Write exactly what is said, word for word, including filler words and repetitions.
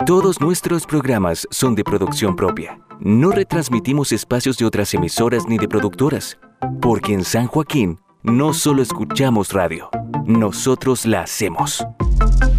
Todos nuestros programas son de producción propia. No retransmitimos espacios de otras emisoras ni de productoras, porque en San Joaquín no solo escuchamos radio, nosotros la hacemos.